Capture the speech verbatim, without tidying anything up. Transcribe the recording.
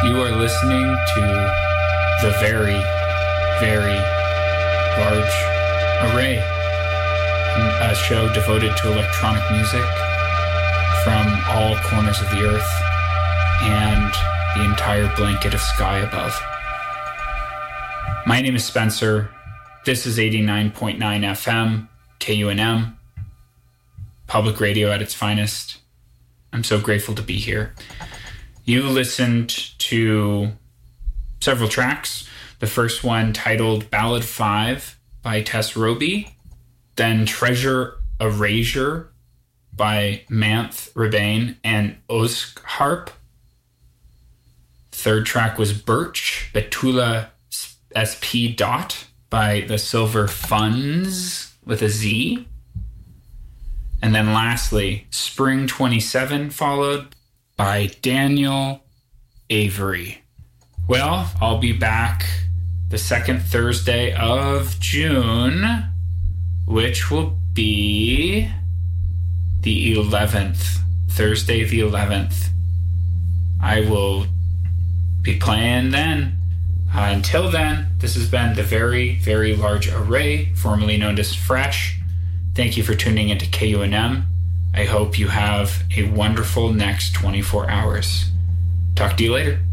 You are listening to the very, very large array, a show devoted to electronic music from all corners of the earth and the entire blanket of sky above. My name is Spencer. This is eighty-nine point nine F M, K U N M, public radio at its finest. I'm so grateful to be here. You listened to several tracks. The first one titled Ballad five by Tess Roby, then Treasure Erasure by Manth Rebane and Ozharp. Third track was Birch, Betula S P Dot by the Silver Funds with a Z. And then lastly, Spring twenty-seven followed by Daniel Avery. Well, I'll be back the second Thursday of June, which will be the eleventh. Thursday the eleventh. I will be playing then. Uh, until then, this has been the very, very large array, formerly known as Fresh. Thank you for tuning into K U N M. I hope you have a wonderful next twenty-four hours. Talk to you later.